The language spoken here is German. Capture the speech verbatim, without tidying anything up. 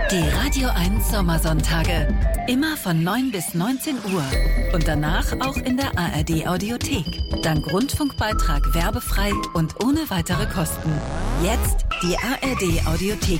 Die Radio eins Sommersonntage. Immer von neun bis neunzehn Uhr. Und danach auch in der A R D Audiothek. Dank Rundfunkbeitrag werbefrei und ohne weitere Kosten. Jetzt die A R D Audiothek